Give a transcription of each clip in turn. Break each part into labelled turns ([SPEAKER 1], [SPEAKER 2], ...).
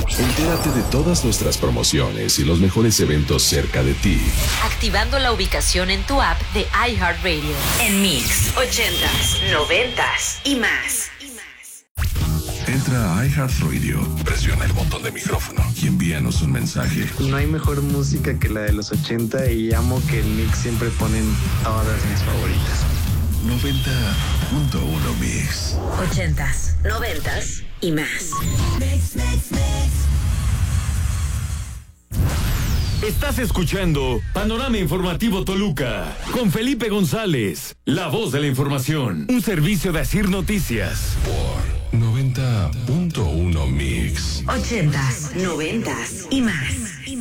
[SPEAKER 1] Entérate de todas nuestras promociones y los mejores eventos cerca de ti,
[SPEAKER 2] activando la ubicación en tu app de iHeartRadio. En Mix, 80s, 90s y más.
[SPEAKER 1] Entra a iHeartRadio, presiona el botón de micrófono y envíanos un mensaje.
[SPEAKER 3] No hay mejor música que la de los 80 y amo que en Mix siempre ponen todas mis favoritas.
[SPEAKER 1] 90.1 Mix.
[SPEAKER 2] 80s, 90s y más.
[SPEAKER 4] Mix.
[SPEAKER 5] Estás escuchando Panorama Informativo Toluca con Felipe González, la voz de la información, un servicio de Asir Noticias.
[SPEAKER 1] Por 90.1 Mix.
[SPEAKER 2] 80s, 90s y más.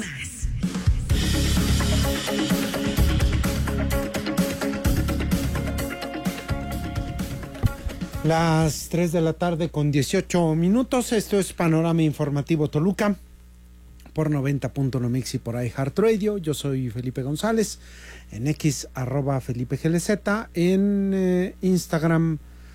[SPEAKER 6] Las 3 de la tarde con 18 minutos. Esto es Panorama Informativo Toluca por 90.1 Mix y por iHeartRadio. Yo soy Felipe González, en X @FelipeGLZ, en Instagram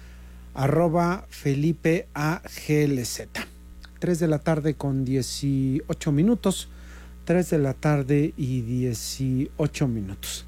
[SPEAKER 6] @FelipeAGLZ. 3 de la tarde con 18 minutos. 3 de la tarde y 18 minutos.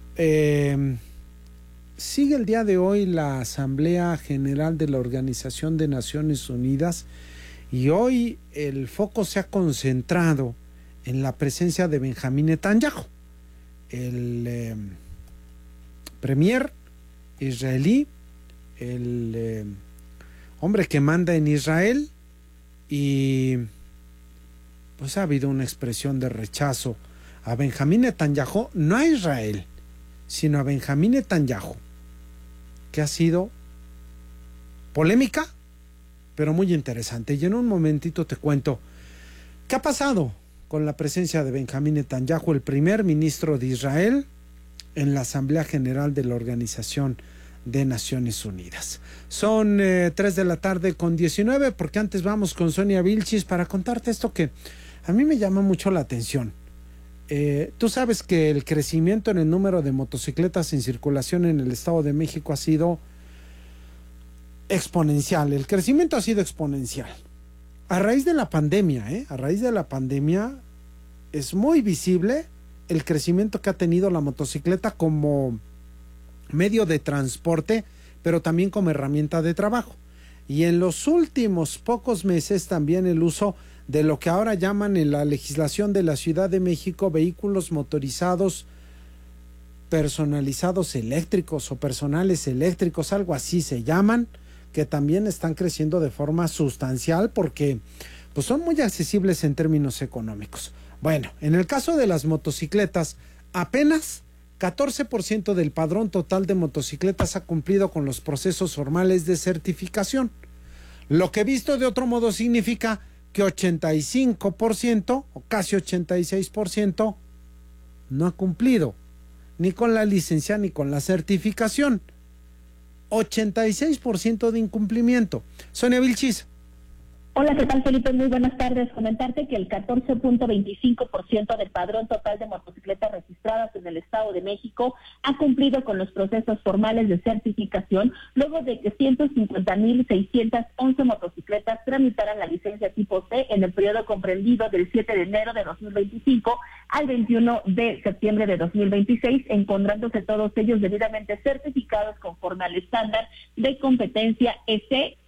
[SPEAKER 6] Sigue el día de hoy la Asamblea General de la Organización de Naciones Unidas y hoy el foco se ha concentrado en la presencia de Benjamín Netanyahu, el premier israelí, el hombre que manda en Israel, y pues ha habido una expresión de rechazo a Benjamín Netanyahu, no a Israel, sino a Benjamín Netanyahu, que ha sido polémica, pero muy interesante. Y en un momentito te cuento qué ha pasado con la presencia de Benjamín Netanyahu, el primer ministro de Israel, en la Asamblea General de la Organización de Naciones Unidas. Son 3 de la tarde con 19, porque antes vamos con Sonia Vilchis para contarte esto que a mí me llama mucho la atención. Tú sabes que el crecimiento en el número de motocicletas en circulación en el Estado de México ha sido exponencial. El crecimiento ha sido exponencial. A raíz de la pandemia, es muy visible el crecimiento que ha tenido la motocicleta como medio de transporte, pero también como herramienta de trabajo. Y en los últimos pocos meses también el uso de lo que ahora llaman en la legislación de la Ciudad de México vehículos motorizados personalizados eléctricos o personales eléctricos, algo así se llaman, que también están creciendo de forma sustancial porque pues son muy accesibles en términos económicos. Bueno, en el caso de las motocicletas, apenas 14% del padrón total de motocicletas ha cumplido con los procesos formales de certificación, lo que visto de otro modo significa que 85% o casi 86% no ha cumplido ni con la licencia ni con la certificación. 86% de incumplimiento. Sonia Vilchis.
[SPEAKER 7] Hola, ¿qué tal, Felipe? Muy buenas tardes. Comentarte que el 14.25% del padrón total de motocicletas registradas en el Estado de México ha cumplido con los procesos formales de certificación, luego de que 150.611 motocicletas tramitaran la licencia tipo C en el periodo comprendido del 7 de enero de 2025 al 21 de septiembre de 2026, encontrándose todos ellos debidamente certificados conforme al estándar de competencia EC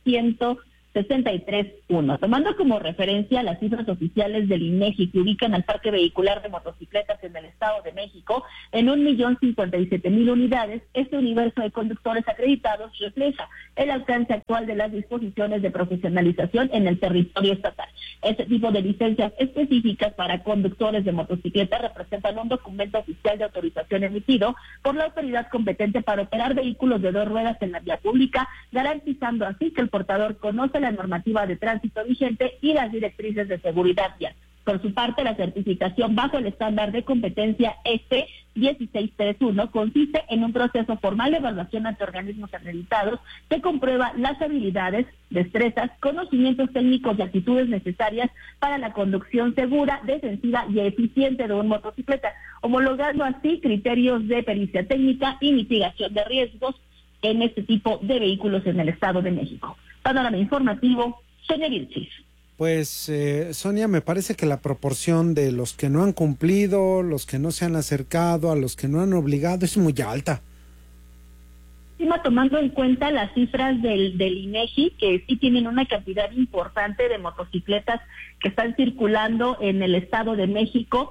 [SPEAKER 7] 163.1. Tomando como referencia las cifras oficiales del INEGI que ubican al parque vehicular de motocicletas en el Estado de México en 1.057.000 unidades, este universo de conductores acreditados refleja el alcance actual de las disposiciones de profesionalización en el territorio estatal. Este tipo de licencias específicas para conductores de motocicletas representan un documento oficial de autorización emitido por la autoridad competente para operar vehículos de 2 ruedas en la vía pública, garantizando así que el portador conoce la normativa de tránsito vigente y las directrices de seguridad vial. Por su parte, la certificación bajo el estándar de competencia EC 1631 consiste en un proceso formal de evaluación ante organismos acreditados que comprueba las habilidades, destrezas, conocimientos técnicos y actitudes necesarias para la conducción segura, defensiva y eficiente de una motocicleta, homologando así criterios de pericia técnica y mitigación de riesgos en este tipo de vehículos en el Estado de México. Panorama informativo, Sonia Vilchis.
[SPEAKER 6] Pues, Sonia, me parece que la proporción de los que no han cumplido, los que no se han acercado, a los que no han obligado, es muy alta.
[SPEAKER 7] Tomando en cuenta las cifras del INEGI, que sí tienen una cantidad importante de motocicletas que están circulando en el Estado de México,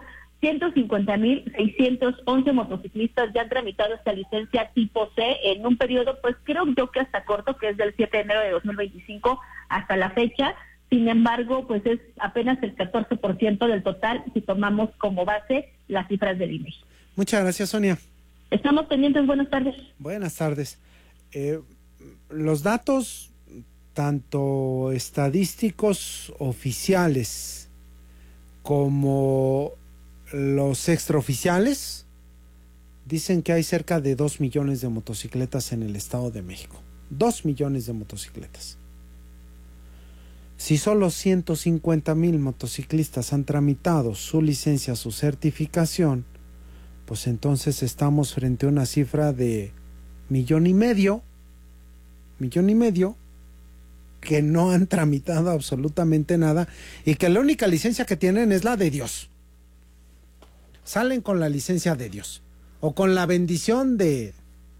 [SPEAKER 7] 150,611 motociclistas ya han tramitado esta licencia tipo C en un periodo, pues creo yo que hasta corto, que es del 7 de enero de 2025 hasta la fecha. Sin embargo, pues es apenas el 14% del total si tomamos como base las cifras del INEGI.
[SPEAKER 6] Muchas gracias, Sonia.
[SPEAKER 7] Estamos pendientes, buenas tardes.
[SPEAKER 6] Buenas tardes. Los datos, tanto estadísticos oficiales como los extraoficiales, dicen que hay cerca de 2 millones de motocicletas en el Estado de México. 2 millones de motocicletas. Si solo 150,000 motociclistas han tramitado su licencia, su certificación, pues entonces estamos frente a una cifra de 1,500,000 que no han tramitado absolutamente nada y que la única licencia que tienen es la de Dios. Salen con la licencia de Dios o con la bendición de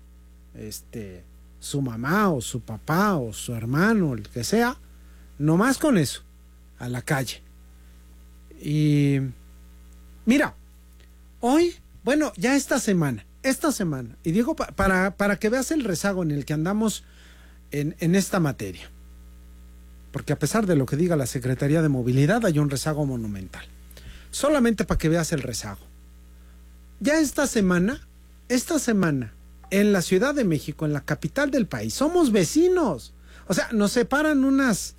[SPEAKER 6] su mamá o su papá o su hermano, el que sea, nomás con eso, a la calle. Y mira, hoy, bueno, ya esta semana, y digo para que veas el rezago en el que andamos en esta materia, porque a pesar de lo que diga la Secretaría de Movilidad, hay un rezago monumental. Solamente para que veas el rezago. Ya esta semana, en la Ciudad de México, en la capital del país, somos vecinos. O sea, nos separan unas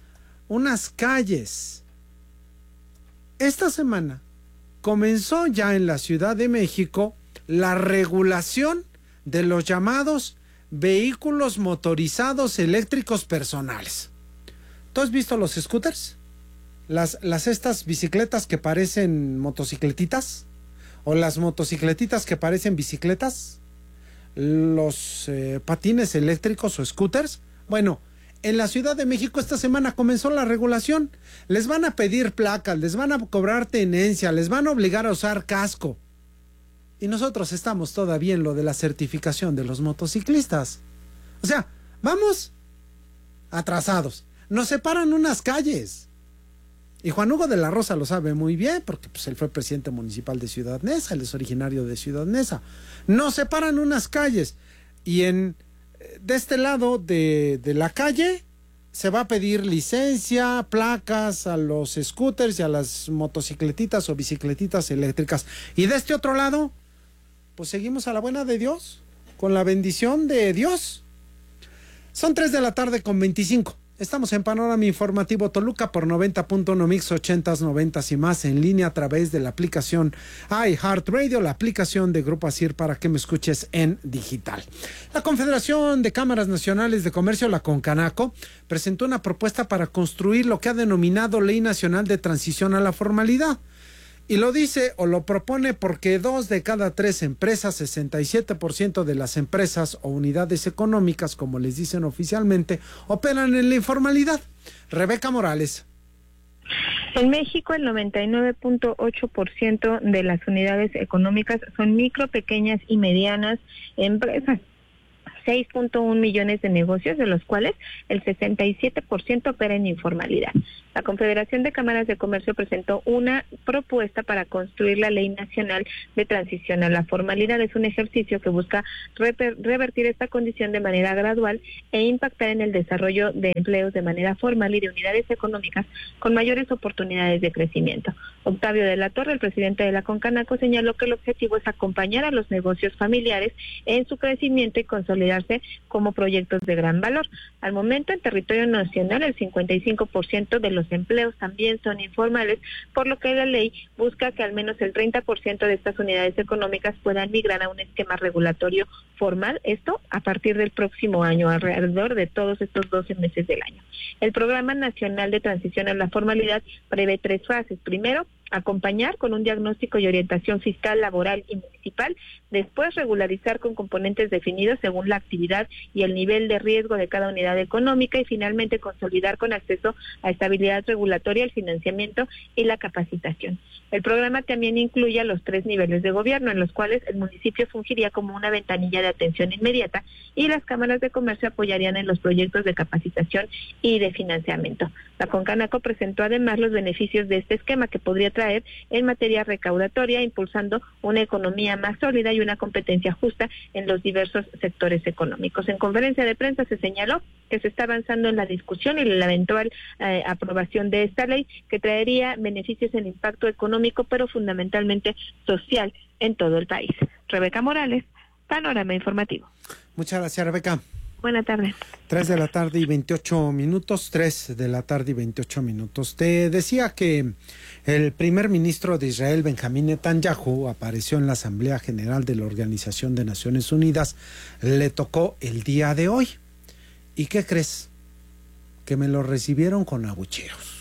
[SPEAKER 6] calles. Esta semana comenzó ya en la Ciudad de México la regulación de los llamados vehículos motorizados eléctricos personales. ¿Tú has visto los scooters? Estas bicicletas que parecen motocicletitas, o las motocicletitas que parecen bicicletas, los patines eléctricos o scooters. Bueno, en la Ciudad de México esta semana comenzó la regulación. Les van a pedir placas, les van a cobrar tenencia, les van a obligar a usar casco. Y nosotros estamos todavía en lo de la certificación de los motociclistas. O sea, vamos atrasados. Nos separan unas calles. Y Juan Hugo de la Rosa lo sabe muy bien, porque pues, él fue presidente municipal de Ciudad Neza, él es originario de Ciudad Neza. Nos separan unas calles. Y de este lado de la calle se va a pedir licencia, placas a los scooters y a las motocicletitas o bicicletitas eléctricas. Y de este otro lado, pues seguimos a la buena de Dios, con la bendición de Dios. Son 3:25 p.m. Estamos en Panorama Informativo Toluca por 90.1 Mix 80s, 90s y más en línea a través de la aplicación iHeartRadio, la aplicación de Grupo ASIR para que me escuches en digital. La Confederación de Cámaras Nacionales de Comercio, la CONCANACO, presentó una propuesta para construir lo que ha denominado Ley Nacional de Transición a la Formalidad. Y lo dice o lo propone porque 2 de cada 3 empresas, 67% de las empresas o unidades económicas, como les dicen oficialmente, operan en la informalidad. Rebeca Morales.
[SPEAKER 4] En México, el 99.8% de las unidades económicas son micro, pequeñas y medianas empresas. 6.1 millones de negocios, de los cuales el 67% opera en informalidad. La Confederación de Cámaras de Comercio presentó una propuesta para construir la Ley Nacional de Transición a la Formalidad. Es un ejercicio que busca revertir esta condición de manera gradual e impactar en el desarrollo de empleos de manera formal y de unidades económicas con mayores oportunidades de crecimiento. Octavio de la Torre, el presidente de la CONCANACO, señaló que el objetivo es acompañar a los negocios familiares en su crecimiento y consolidarse como proyectos de gran valor. Al momento, en territorio nacional, el 55% de los empleos también son informales, por lo que la ley busca que al menos el 30% de estas unidades económicas puedan migrar a un esquema regulatorio formal, esto a partir del próximo año, alrededor de todos estos 12 meses del año. El Programa Nacional de Transición a la Formalidad prevé 3 fases. Primero, acompañar con un diagnóstico y orientación fiscal, laboral y municipal municipal, después regularizar con componentes definidos según la actividad y el nivel de riesgo de cada unidad económica y finalmente consolidar con acceso a estabilidad regulatoria, el financiamiento y la capacitación. El programa también incluye a los 3 niveles de gobierno, en los cuales el municipio fungiría como una ventanilla de atención inmediata y las cámaras de comercio apoyarían en los proyectos de capacitación y de financiamiento. La Concanaco presentó además los beneficios de este esquema que podría traer en materia recaudatoria, impulsando una economía más sólida y una competencia justa en los diversos sectores económicos. En conferencia de prensa se señaló que se está avanzando en la discusión y la eventual aprobación de esta ley, que traería beneficios en impacto económico, pero fundamentalmente social en todo el país. Rebeca Morales, Panorama Informativo.
[SPEAKER 6] Muchas gracias, Rebeca.
[SPEAKER 4] Buenas tardes.
[SPEAKER 6] 3 de la tarde y 28 minutos, 3 de la tarde y 28 minutos. Te decía que el primer ministro de Israel, Benjamín Netanyahu, apareció en la Asamblea General de la Organización de Naciones Unidas. Le tocó el día de hoy. ¿Y qué crees? Que me lo recibieron con abucheos.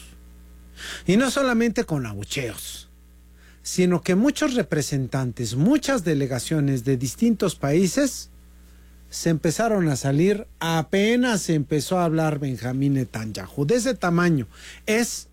[SPEAKER 6] Y no solamente con abucheos, sino que muchos representantes, muchas delegaciones de distintos países se empezaron a salir apenas se empezó a hablar Benjamín Netanyahu. De ese tamaño es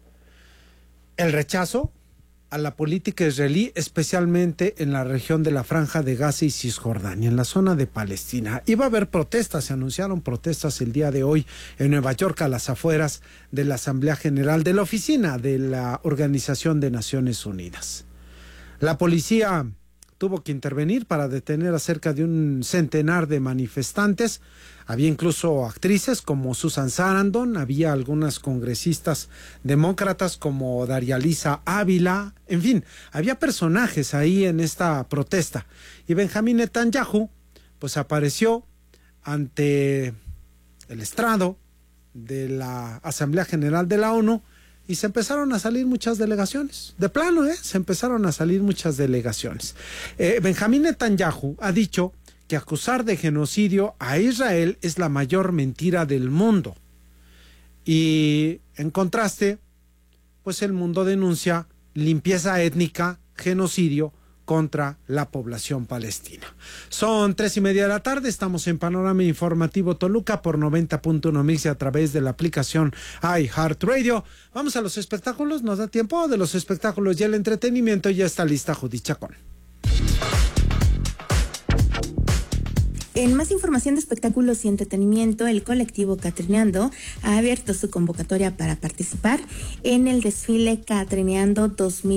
[SPEAKER 6] el rechazo a la política israelí, especialmente en la región de la Franja de Gaza y Cisjordania, en la zona de Palestina. Iba a haber protestas, se anunciaron protestas el día de hoy en Nueva York, a las afueras de la Asamblea General, de la oficina de la Organización de Naciones Unidas. La policía tuvo que intervenir para detener a cerca de un centenar de manifestantes. Había incluso actrices como Susan Sarandon, había algunas congresistas demócratas como Daria Lisa Ávila, en fin, había personajes ahí en esta protesta. Y Benjamín Netanyahu, pues apareció ante el estrado de la Asamblea General de la ONU, y se empezaron a salir muchas delegaciones. De plano, se empezaron a salir muchas delegaciones. Benjamín Netanyahu ha dicho que acusar de genocidio a Israel es la mayor mentira del mundo. Y en contraste, pues el mundo denuncia limpieza étnica, genocidio contra la población palestina. Son 3:30 de la tarde, estamos en Panorama Informativo Toluca por 90.1 Mix y a través de la aplicación iHeartRadio. Vamos a los espectáculos, ¿nos da tiempo? De los espectáculos y el entretenimiento ya está lista Judith Chacón.
[SPEAKER 8] En más información de espectáculos y entretenimiento, el colectivo Catrineando ha abierto su convocatoria para participar en el desfile Catrineando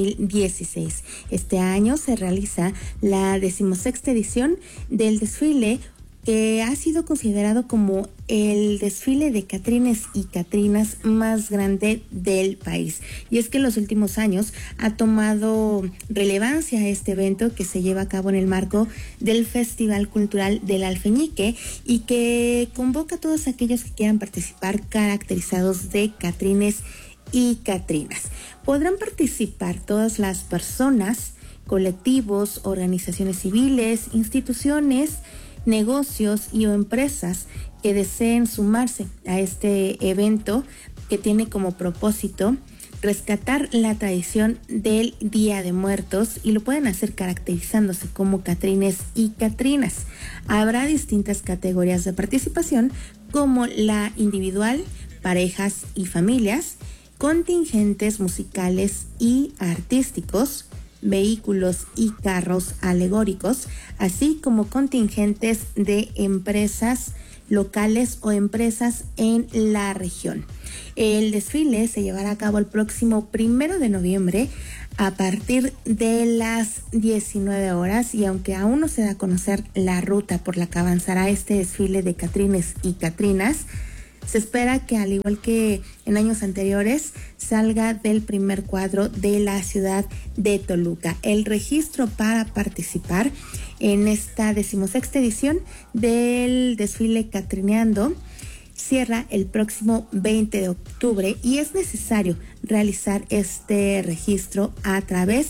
[SPEAKER 8] 2016. Este año se realiza la 16ª edición del desfile, que ha sido considerado como el desfile de catrines y catrinas más grande del país. Y es que en los últimos años ha tomado relevancia este evento, que se lleva a cabo en el marco del Festival Cultural del Alfeñique y que convoca a todos aquellos que quieran participar caracterizados de catrines y catrinas. Podrán participar todas las personas, colectivos, organizaciones civiles, instituciones, negocios y o empresas que deseen sumarse a este evento, que tiene como propósito rescatar la tradición del Día de Muertos, y lo pueden hacer caracterizándose como catrines y catrinas. Habrá distintas categorías de participación, como la individual, parejas y familias, contingentes musicales y artísticos, vehículos y carros alegóricos, así como contingentes de empresas locales o empresas en la región. El desfile se llevará a cabo el próximo 1 de noviembre a partir de las 19 horas, y aunque aún no se da a conocer la ruta por la que avanzará este desfile de catrines y catrinas, se espera que, al igual que en años anteriores, salga del primer cuadro de la ciudad de Toluca. El registro para participar en esta 16ª edición del desfile Catrineando cierra el próximo 20 de octubre y es necesario realizar este registro a través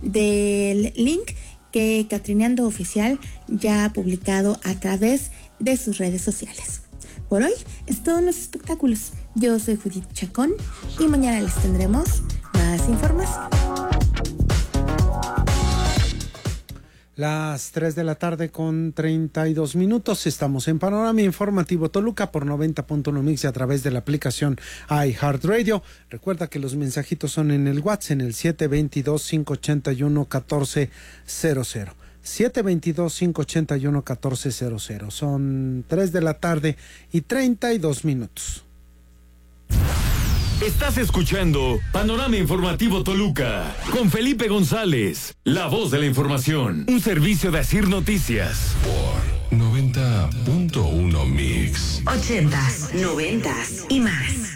[SPEAKER 8] del link que Catrineando Oficial ya ha publicado a través de sus redes sociales. Por hoy es todo en los espectáculos. Yo soy Judith Chacón y mañana les tendremos más información.
[SPEAKER 6] Las 3 de la tarde con 32 minutos. Estamos en Panorama Informativo Toluca por 90.1 Mix a través de la aplicación iHeartRadio. Recuerda que los mensajitos son en el WhatsApp en el 722-581-1400. 722-581-1400. Son 3 de la tarde y 32 minutos.
[SPEAKER 5] Estás escuchando Panorama Informativo Toluca con Felipe González, la voz de la información, un servicio de Asir Noticias.
[SPEAKER 1] Por 90.1 Mix.
[SPEAKER 2] 80s, 90s y más.